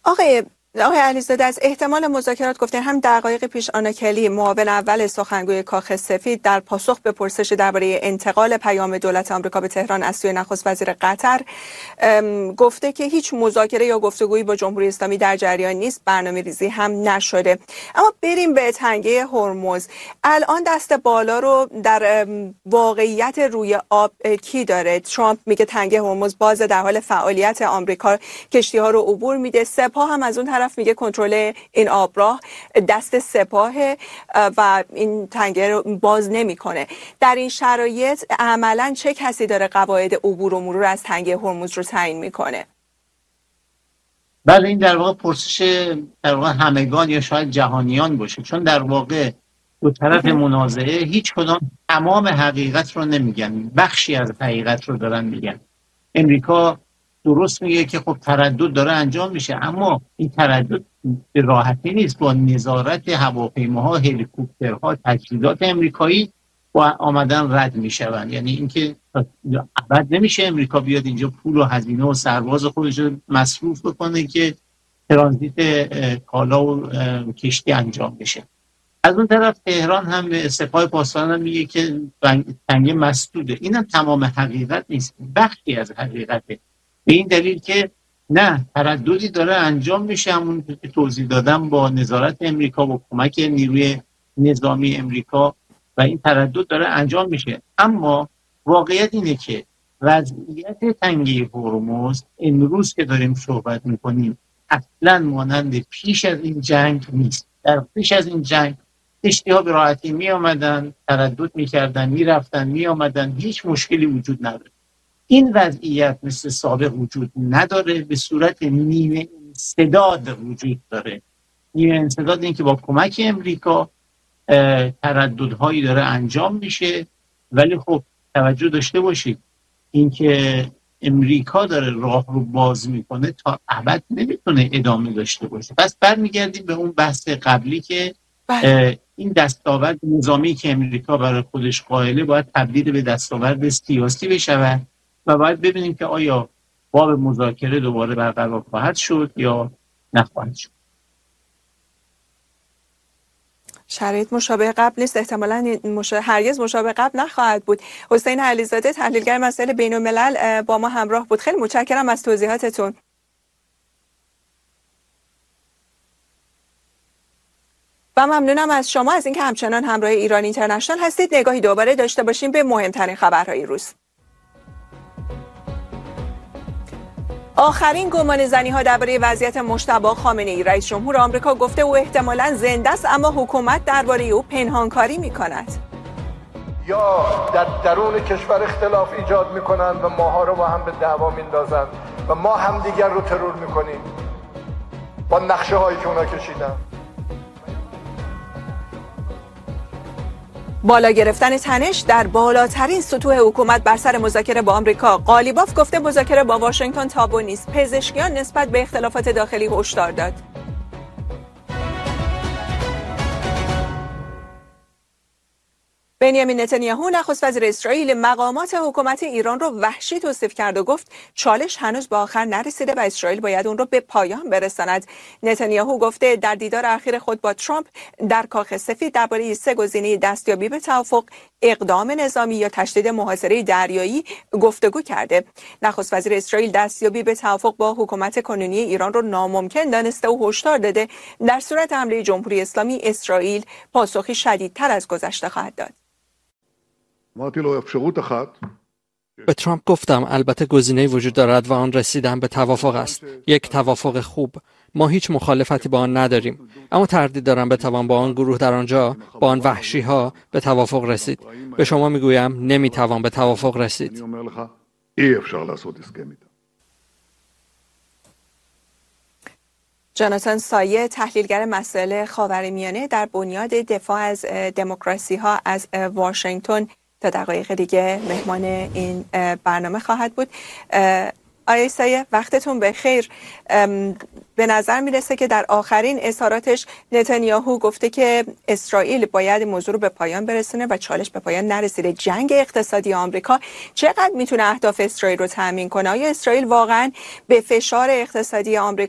آقای علیزاده، از احتمال مذاکرات گفتین. هم دقایق پیش آنا کلی، معاون اول سخنگوی کاخ سفید، در پاسخ به پرسش درباره انتقال پیام دولت آمریکا به تهران از سوی نخست وزیر قطر گفته که هیچ مذاکره یا گفتگویی با جمهوری اسلامی در جریان نیست، برنامه‌ریزی هم نشده. اما بریم به تنگه هرمز. الان دست بالا رو در واقعیت روی آب کی داره؟ ترامپ میگه تنگه هرمز باز، در حال فعالیت آمریکا کشتی‌ها رو عبور میده. سپاه هم از اون طرف میگه کنترل این آبراه دست سپاهه و این تنگه رو باز نمیکنه. در این شرایط عملاً چه کسی داره قواعد عبور و مرور از تنگه هرمز رو تعیین میکنه؟ بله، این در واقع پرسش در واقع همگان یا شاید جهانیان باشه، چون در واقع دو طرف منازعه هیچ کدام تمام حقیقت رو نمیگن، بخشی از حقیقت رو دارن میگن. امریکا درست میگه که خب تردد داره انجام میشه، اما این تردد به راحتی نیست. با نظارت هواپیماها، هلیکوپترها، تجهیزات امریکایی با آمدن رد میشوند. یعنی اینکه ابد نمیشه امریکا بیاد اینجا پول و هزینه و سرباز خودش رو مصروف بکنه که ترانزیت کالا و کشتی انجام بشه. از اون طرف تهران هم به سپاه پاسداران هم میگه که تنگه مسدوده. اینم تمام حقیقت نیست، بخشی از حقیقته. به این دلیل که نه، ترددی داره انجام میشه، همون که توضیح دادم، با نظارت امریکا، با کمک نیروی نظامی امریکا، و این تردد داره انجام میشه. اما واقعیت اینه که وضعیت تنگه هرمز امروز که داریم صحبت میکنیم اصلا مانند پیش از این جنگ نیست. در پیش از این جنگ کشتی‌ها به راحتی می آمدن، تردد میکردن، میرفتن، می آمدن، هیچ مشکلی وجود نداره. این وضعیت مثل سابق وجود نداره، به صورت نیمه انسداد وجود داره. نیمه انسداد این که با کمک امریکا ترددهایی داره انجام میشه، ولی خب توجه داشته باشید اینکه امریکا داره راه رو باز میکنه تا ابد نمیتونه ادامه داشته باشه. پس برمیگردیم به اون بحث قبلی که این دستاورد نظامی که امریکا برای خودش قائله باید تبدیل به دستاورد سیاسی بشود و باید ببینیم که آیا باب مذاکره دوباره برقرار خواهد شد یا نخواهد شد. شرایط مشابه قبل نیست، احتمالاً هرگز مشابه قبل نخواهد بود. حسین علیزاده، تحلیلگر مسائل بین الملل، با ما همراه بود. خیلی متشکرم از توضیحاتتون. و ممنونم از شما از اینکه همچنان همراه ایران اینترنشنال هستید. نگاهی دوباره داشته باشیم به مهمترین خبرهای روز. آخرین گمانه‌زنی‌ها درباره وضعیت مجتبی خامنه‌ای. رئیس جمهور آمریکا گفته او احتمالاً زنده است، اما حکومت درباره او پنهانکاری می‌کند. یا در درون کشور اختلاف ایجاد می‌کنند و ماها رو با هم به دعوا می‌اندازند و ما همدیگر رو ترور می‌کنیم با نقشه‌هایی که اونا کشیدن. بالا گرفتن تنش در بالاترین سطوح حکومت بر سر مذاکره با آمریکا. قالیباف گفته مذاکره با واشنگتن تابو نیست. پزشکیان نسبت به اختلافات داخلی هشدار داد. بنیامین نتانیاهو نخست وزیر اسرائیل مقامات حکومت ایران رو وحشی توصیف کرد و گفت چالش هنوز به آخر نرسیده و اسرائیل باید اون رو به پایان برساند. نتانیاهو گفته در دیدار اخیر خود با ترامپ در کاخ سفید درباره 3 گزینه دستیابی به توافق، اقدام نظامی یا تشدید محاصره دریایی گفتگو کرده. نخست وزیر اسرائیل دستیابی به توافق با حکومت کنونی ایران رو ناممکن دانسته و هشدار داده در صورت حمله جمهوری اسلامی اسرائیل پاسخی شدیدتر از گذشته خواهد داد. به ترامپ گفتم البته گزینه‌ای وجود دارد و آن رسیدن به توافق است. یک توافق خوب. ما هیچ مخالفتی با آن نداریم، اما تردید دارم بتوان با آن گروه در آنجا، با آن وحشی‌ها به توافق رسید. به شما میگویم نمیتوان به توافق رسید. جاناتان سایه، تحلیلگر مسائل خاورمیانه، در بنیاد دفاع از دموکراسی‌ها از واشنگتن تا دقایق دیگه مهمان این برنامه خواهد بود. آقای سایه، وقتتون بخیر. به نظر میرسه که در آخرین اظهاراتش نتانیاهو گفته که اسرائیل باید موضوع رو به پایان برسونه و چالش به پایان نرسیده. جنگ اقتصادی آمریکا چقدر میتونه اهداف اسرائیل رو تامین کنه؟ آیا اسرائیل واقعا به فشار اقتصادی آمریکا